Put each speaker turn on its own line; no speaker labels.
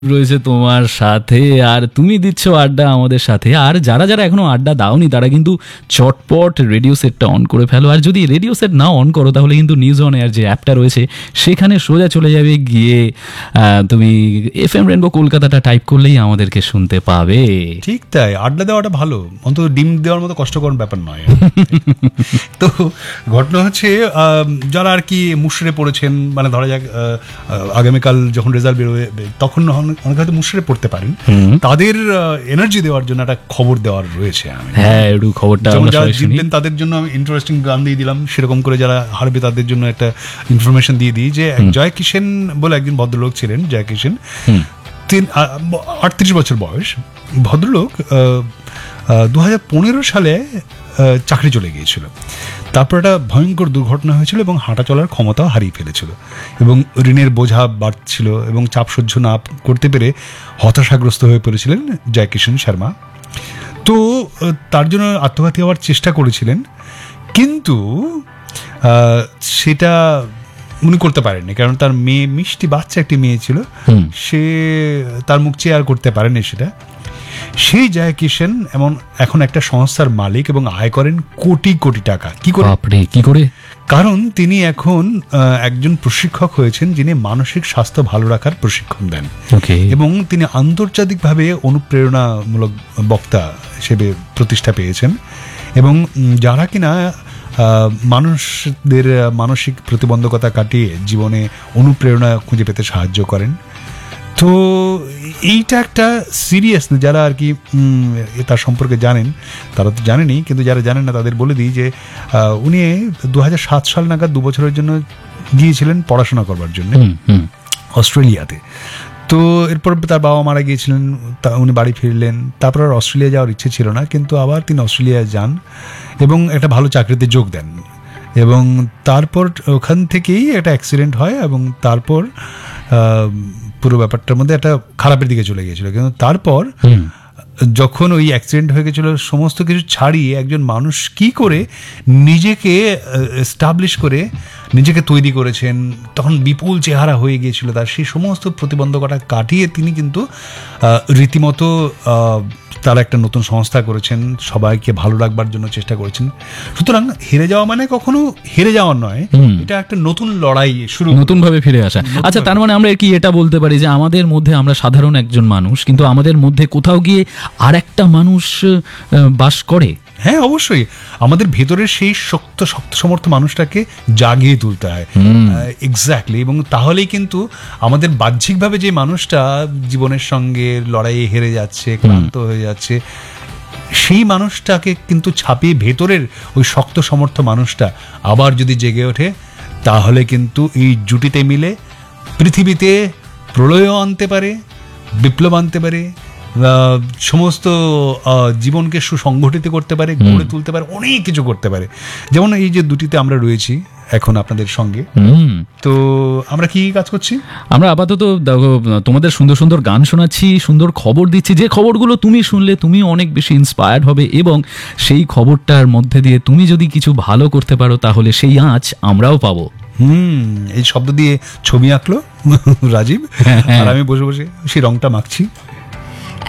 রয়েছে তোমার সাথে, আর তুমি দিচ্ছ আড্ডা আমাদের সাথে। আর যারা যারা এখনো আড্ডা দাওনি তারা কিন্তু চটপট রেডিও সেটটা অন করে ফেলো। আর যদি রেডিও সেট না অন করো তাহলে কিন্তু নিউজ অন এয়ার যে অ্যাপটা রয়েছে সেখানে সোজা চলে যাবে, গিয়ে তুমি FM রেনবো কলকাতাটা টাইপ করলেই আমাদেরকে শুনতে পাবে।
ঠিক তাই, আড্ডা দেওয়াটা ভালো, অন্তত ডিম দেওয়ার মতো কষ্টকর ব্যাপার নয়। তো ঘটনা হচ্ছে যারা আর কি মুশড়ে পড়েছেন, মানে ধরা যাক আগামীকাল যখন রেজাল্ট বেরোবে তখন অনেক হয়তো মুশড়ে পড়তে পারেন, তাদের এনার্জি দেওয়ার জন্য একটা খবর দেওয়ার রয়েছে।
হ্যাঁ, একটু খবরটা
যারা জিতবেন তাদের জন্য আমি ইন্টারেস্টিং গান দিয়ে দিলাম, সেরকম করে যারা হারবে তাদের জন্য একটা ইনফরমেশন দিয়ে দিই যে জয় কিষেন বলে একজন ভদ্রলোক ছিলেন। জয় কিষেন 38 বছর বয়স ভদ্রলোক, 2015 সালে চাকরি চলে গিয়েছিল। তারপর একটা ভয়ঙ্কর দুর্ঘটনা হয়েছিল এবং হাঁটা চলার ক্ষমতাও হারিয়ে ফেলেছিল এবং ঋণের বোঝা বাড়ছিল এবং চাপ সহ্য না করতে পেরে হতাশাগ্রস্ত হয়ে পড়েছিলেন জয় কিষেন শর্মা। তো তার জন্য আত্মঘাতী হওয়ার চেষ্টা করেছিলেন, কিন্তু সেটা উনি করতে পারেননি, কারণ তার মেয়ে, মিষ্টি বাচ্চা একটি মেয়ে ছিল, সে তার মুখ চেয়ে আর করতে পারেনি সেটা। সেই জয় কিষেন এখন একটা সংস্থার মালিক এবং আয় করেন কোটি কোটি টাকা। কি করে? কারণ তিনি এখন একজন প্রশিক্ষক হয়েছেন যিনি মানসিক স্বাস্থ্য ভালো রাখার প্রশিক্ষণ দেন, এবং তিনি আন্তর্জাতিকভাবে অনুপ্রেরণামূলক বক্তা হিসেবে প্রতিষ্ঠা পেয়েছেন, এবং যারা কিনা মানুষদের মানসিক প্রতিবন্ধকতা কাটিয়ে জীবনে অনুপ্রেরণা খুঁজে পেতে সাহায্য করেন। তো এইটা একটা সিরিয়াস, যারা আর কি তার সম্পর্কে জানেন তারা তো জানেনই, কিন্তু যারা জানেন না তাদের বলে দিই যে উনি 2007 সাল নাগাদ 2 বছরের জন্য গিয়েছিলেন পড়াশোনা করবার জন্য অস্ট্রেলিয়াতে। তো এরপর তার বাবা মারা গিয়েছিলেন, উনি বাড়ি ফিরলেন। তারপর আর অস্ট্রেলিয়া যাওয়ার ইচ্ছে ছিল না, কিন্তু আবার তিনি অস্ট্রেলিয়া যান এবং একটা ভালো চাকরিতে যোগ দেন, এবং তারপর ওখান থেকেই একটা অ্যাক্সিডেন্ট হয় এবং তারপর পুরো ব্যাপারটার মধ্যে একটা খারাপের দিকে চলে গিয়েছিল। কিন্তু তারপর যখন ওই অ্যাক্সিডেন্ট হয়ে গেছিল, সমস্ত কিছু ছাড়িয়ে একজন মানুষ কি করে নিজেকে এস্টাবলিশ করে নিজেকে তৈরি করেছেন, তখন বিপুল চেহারা হয়ে গিয়েছিল তার। সেই সমস্ত প্রতিবন্ধকতা কাটিয়ে তিনি কিন্তু রীতিমতো তারা একটা নতুন সংস্থা করেছেন, সবাইকে ভালো রাখবার জন্য চেষ্টা করেছেন। সুতরাং হেরে যাওয়া মানে কখনো হেরে যাওয়া নয়, এটা একটা নতুন লড়াই শুরু,
নতুন ভাবে ফিরে আসা। আচ্ছা, তার মানে আমরা কি এটা বলতে পারি যে আমাদের মধ্যে, আমরা সাধারণ একজন মানুষ, কিন্তু আমাদের মধ্যে কোথাও গিয়ে আর একটা মানুষ বাস করে?
হ্যাঁ, অবশ্যই আমাদের ভেতরের সেই শক্ত সমর্থ মানুষটাকে জাগিয়ে তুলতে হয়। এক্স্যাক্টলি। এবং তাহলেই কিন্তু আমাদের বাহ্যিকভাবে যে মানুষটা জীবনের সঙ্গে লড়াইয়ে হেরে যাচ্ছে, ক্লান্ত হয়ে যাচ্ছে, সেই মানুষটাকে কিন্তু ছাপিয়ে ভেতরের ওই শক্ত সমর্থ মানুষটা আবার যদি জেগে ওঠে, তাহলে কিন্তু এই জুটিতে মিলে পৃথিবীতে প্রলয়ও আনতে পারে, বিপ্লব আনতে পারে, সমস্ত জীবনকে সুসংগঠিত করতে পারে, গড়ে তুলতে পারে, অনেক কিছু করতে পারে। যেমন এই যে দুটিতে আমরা রয়েছি এখন আপনাদের সঙ্গে, তো আমরা কি কাজ করছি?
আমরা আপাতত তোমাদের সুন্দর সুন্দর গান শোনাচ্ছি, সুন্দর খবর দিচ্ছি, যে খবরগুলো তুমি শুনলে তুমি অনেক বেশি ইন্সপায়ার্ড হবে, এবং সেই খবরটার মধ্যে দিয়ে তুমি যদি কিছু ভালো করতে পারো তাহলে সেই আঁচ আমরাও পাবো।
এই শব্দ দিয়ে ছবি আঁকলো রাজীব, আর আমি বসে বসে সেই রংটা মাখছি।